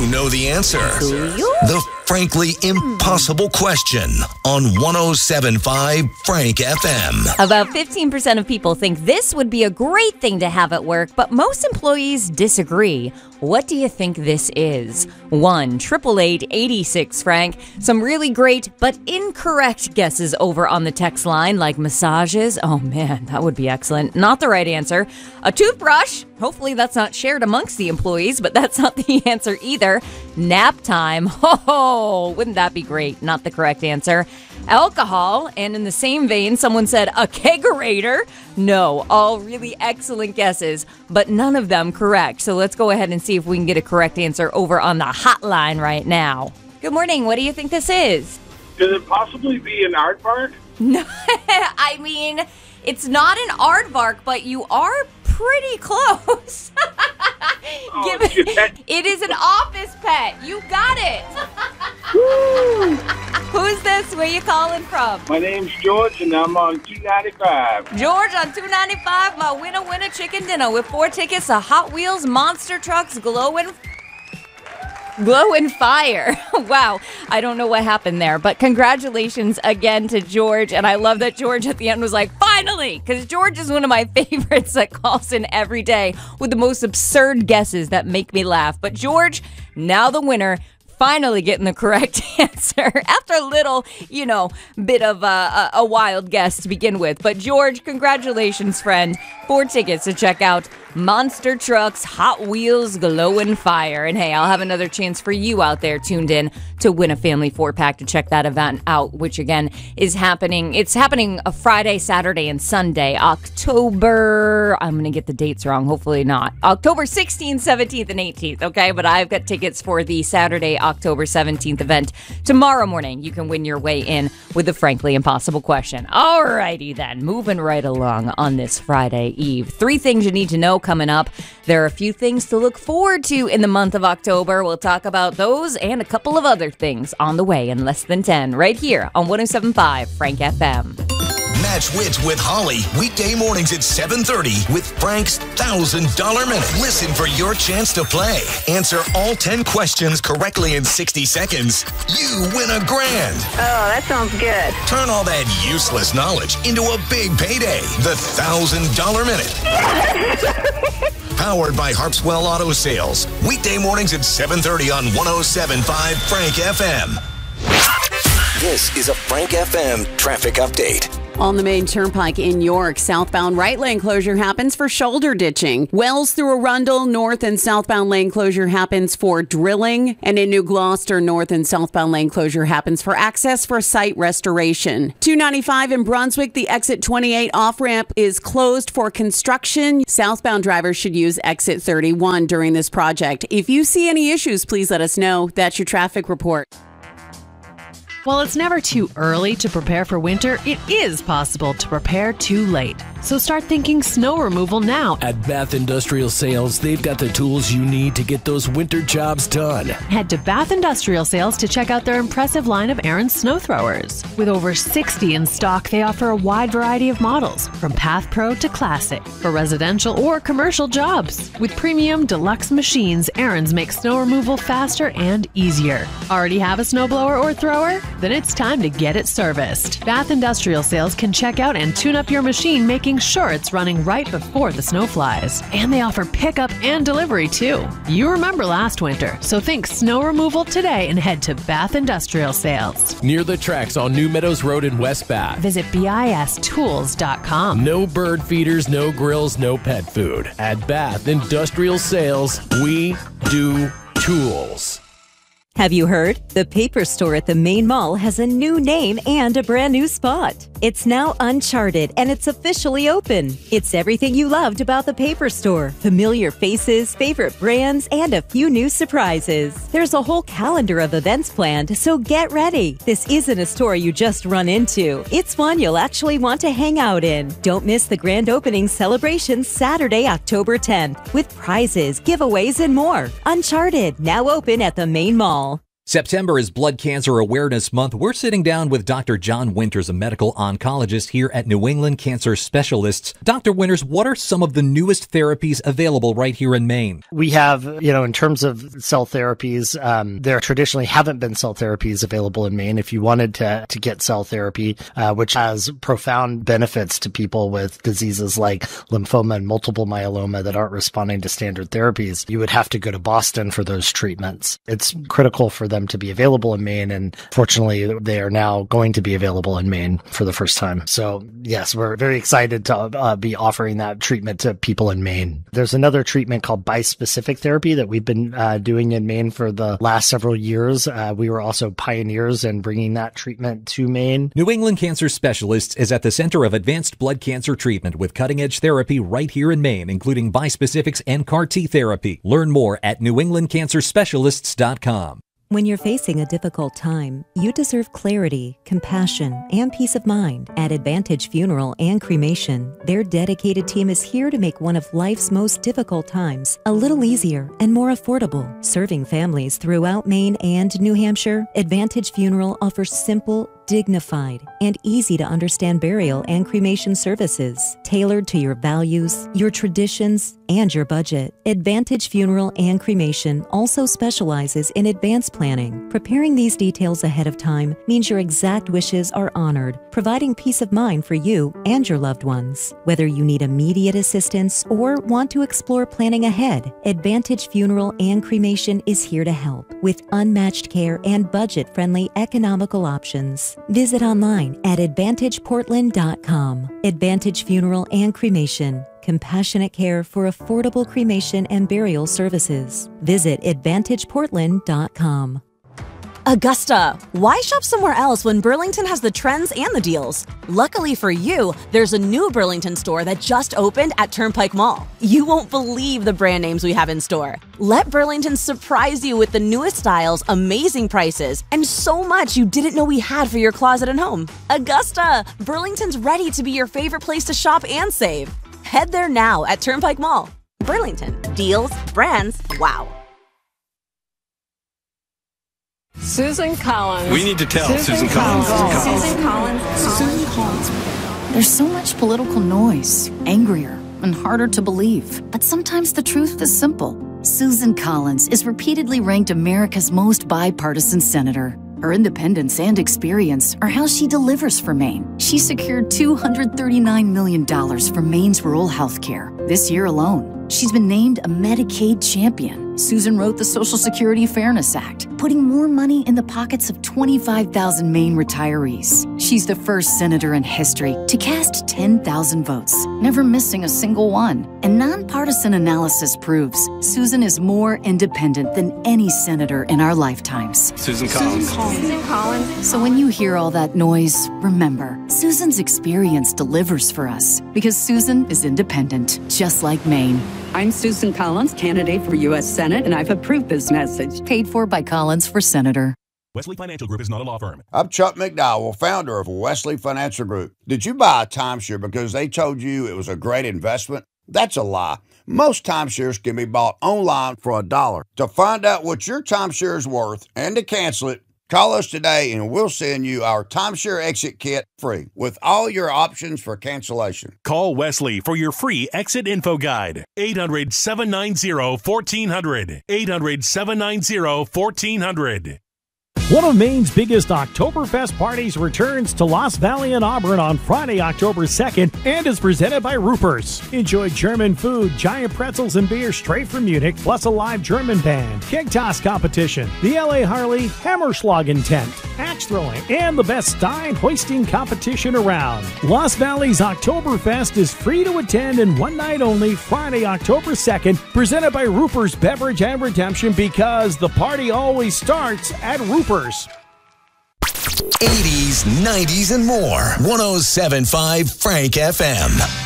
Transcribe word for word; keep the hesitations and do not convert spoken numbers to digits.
you know the answer? Do you? The frankly impossible question on one oh seven point five Frank F M. About fifteen percent of people think this would be a great thing to have at work, but most employees disagree. What do you think this is? one eight eight eight, eight six, Frank. Some really great but incorrect guesses over on the text line, like massages. Oh man, that would be excellent. Not the right answer. A toothbrush. Hopefully that's not shared amongst the employees, but that's not the answer either. Nap time. Oh, wouldn't that be great? Not the correct answer. Alcohol, and in the same vein, someone said a kegerator. No, all really excellent guesses, but none of them correct. So let's go ahead and see if we can get a correct answer over on the hotline right now. Good morning. What do you think this is? Could it possibly be an aardvark? No, I mean, it's not an aardvark, but you are pretty close. Oh, Give shit. it, it is an office pet. You got it. Who's this? Where you calling from? My name's George, and I'm on two ninety-five. George on two ninety-five, my winner winner chicken dinner with four tickets to Hot Wheels Monster Trucks glowing glowing fire. Wow, I don't know what happened there, but congratulations again to George, and I love that George at the end was like, finally, because George is one of my favorites that calls in every day with the most absurd guesses that make me laugh. But George, now the winner, finally getting the correct answer after a little, you know, bit of a, a, a wild guess to begin with. But George, congratulations, friend. Four tickets to check out Monster Trucks Hot Wheels Glowing Fire. And hey, I'll have another chance for you out there tuned in to win a family four-pack to check that event out, which again is happening. It's happening a Friday, Saturday, and Sunday, October, I'm going to get the dates wrong, hopefully not, October sixteenth, seventeenth, and eighteenth, okay? But I've got tickets for the Saturday, October seventeenth event. Tomorrow morning, you can win your way in with the Frankly Impossible question. Alrighty then, moving right along on this Friday Eve. Three things you need to know coming up. There are a few things to look forward to in the month of October. We'll talk about those and a couple of other things on the way in less than ten, right here on one oh seven point five Frank F M. Match Wits with Holly, weekday mornings at seven thirty with Frank's one thousand dollars Minute. Listen for your chance to play. Answer all ten questions correctly in sixty seconds. You win a grand. Oh, that sounds good. Turn all that useless knowledge into a big payday. The one thousand dollars Minute. Powered by Harpswell Auto Sales. Weekday mornings at seven thirty on one oh seven point five Frank F M. This is a Frank F M traffic update. On the main turnpike in York, southbound right lane closure happens for shoulder ditching. Wells through Arundel, north and southbound lane closure happens for drilling. And in New Gloucester, north and southbound lane closure happens for access for site restoration. two ninety-five in Brunswick, the exit twenty-eight off-ramp is closed for construction. Southbound drivers should use exit thirty-one during this project. If you see any issues, please let us know. That's your traffic report. While it's never too early to prepare for winter, it is possible to prepare too late. So start thinking snow removal now. At Bath Industrial Sales, they've got the tools you need to get those winter jobs done. Head to Bath Industrial Sales to check out their impressive line of Aaron's snow throwers. With over sixty in stock, they offer a wide variety of models, from Path Pro to Classic, for residential or commercial jobs. With premium deluxe machines, Aaron's makes snow removal faster and easier. Already have a snowblower or thrower? Then it's time to get it serviced. Bath Industrial Sales can check out and tune up your machine, making sure it's running right before the snow flies. And they offer pickup and delivery too. You remember last winter, so think snow removal today and head to Bath Industrial Sales. Near the tracks on New Meadows Road in West Bath. Visit B I S tools dot com. No bird feeders, no grills, no pet food. At Bath Industrial Sales, we do tools. Have you heard? The Paper Store at the Main Mall has a new name and a brand new spot. It's now Uncharted, and it's officially open. It's everything you loved about the Paper Store. Familiar faces, favorite brands, and a few new surprises. There's a whole calendar of events planned, so get ready. This isn't a store you just run into. It's one you'll actually want to hang out in. Don't miss the grand opening celebration Saturday, October tenth, with prizes, giveaways, and more. Uncharted, now open at the Main Mall. September is Blood Cancer Awareness Month. We're sitting down with Doctor John Winters, a medical oncologist here at New England Cancer Specialists. Doctor Winters, what are some of the newest therapies available right here in Maine? We have, you know, in terms of cell therapies, um, there traditionally haven't been cell therapies available in Maine. If you wanted to, to get cell therapy, uh, which has profound benefits to people with diseases like lymphoma and multiple myeloma that aren't responding to standard therapies, you would have to go to Boston for those treatments. It's critical for them to be available in Maine, and fortunately they are now going to be available in Maine for the first time. So yes, we're very excited to uh, be offering that treatment to people in Maine. There's another treatment called bispecific therapy that we've been uh, doing in Maine for the last several years. Uh, we were also pioneers in bringing that treatment to Maine. New England Cancer Specialists is at the center of advanced blood cancer treatment with cutting-edge therapy right here in Maine, including bispecifics and C A R T therapy. Learn more at new england cancer specialists dot com. When you're facing a difficult time, you deserve clarity, compassion, and peace of mind. At Advantage Funeral and Cremation, their dedicated team is here to make one of life's most difficult times a little easier and more affordable. Serving families throughout Maine and New Hampshire, Advantage Funeral offers simple, dignified, and easy to understand burial and cremation services tailored to your values, your traditions, and your budget. Advantage Funeral and Cremation also specializes in advanced planning. Preparing these details ahead of time means your exact wishes are honored, providing peace of mind for you and your loved ones. Whether you need immediate assistance or want to explore planning ahead, Advantage Funeral and Cremation is here to help with unmatched care and budget-friendly economical options. Visit online at advantage portland dot com. Advantage Funeral and Cremation. Compassionate care for affordable cremation and burial services. Visit advantage portland dot com. Augusta, why shop somewhere else when Burlington has the trends and the deals? Luckily for you, there's a new Burlington store that just opened at Turnpike Mall. You won't believe the brand names we have in store. Let Burlington surprise you with the newest styles, amazing prices, and so much you didn't know we had for your closet and home. Augusta, Burlington's ready to be your favorite place to shop and save. Head there now at Turnpike Mall. Burlington, deals, brands, wow. Susan Collins. We need to tell Susan, Susan Collins. Collins. Susan Collins. Susan Collins. There's so much political noise, angrier and harder to believe. But sometimes the truth is simple. Susan Collins is repeatedly ranked America's most bipartisan senator. Her independence and experience are how she delivers for Maine. She secured two hundred thirty-nine million dollars for Maine's rural health care this year alone. She's been named a Medicaid champion. Susan wrote the Social Security Fairness Act, putting more money in the pockets of twenty-five thousand Maine retirees. She's the first senator in history to cast ten thousand votes, never missing a single one. And nonpartisan analysis proves Susan is more independent than any senator in our lifetimes. Susan Collins. Susan Collins. So when you hear all that noise, remember, Susan's experience delivers for us because Susan is independent, just like Maine. I'm Susan Collins, candidate for U S Senate, and I've approved this message. Paid for by Collins for Senator. Wesley Financial Group is not a law firm. I'm Chuck McDowell, founder of Wesley Financial Group. Did you buy a timeshare because they told you it was a great investment? That's a lie. Most timeshares can be bought online for a dollar. To find out what your timeshare is worth and to cancel it, call us today and we'll send you our timeshare exit kit free with all your options for cancellation. Call Wesley for your free exit info guide. eight hundred, seven nine zero, one four zero zero. eight hundred, seven nine zero, one four zero zero. One of Maine's biggest Oktoberfest parties returns to Lost Valley and Auburn on Friday, October second, and is presented by Ruper's. Enjoy German food, giant pretzels and beer straight from Munich, plus a live German band, keg toss competition, the L A Harley Hammerschlagen tent, axe throwing, and the best Stein hoisting competition around. Lost Valley's Oktoberfest is free to attend and one night only, Friday, October second, presented by Ruper's Beverage and Redemption, because the party always starts at Ruper's. eighties, nineties, and more. one oh seven point five Frank F M.